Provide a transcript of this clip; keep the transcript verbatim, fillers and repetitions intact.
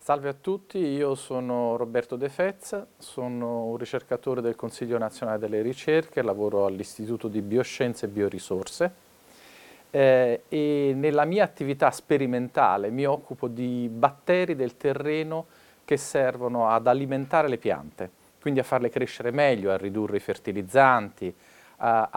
Salve a tutti, io sono Roberto De Fez, sono un ricercatore del Consiglio Nazionale delle Ricerche, lavoro all'Istituto di Bioscienze e Biorisorse eh, e nella mia attività sperimentale mi occupo di batteri del terreno che servono ad alimentare le piante, quindi a farle crescere meglio, a ridurre i fertilizzanti, a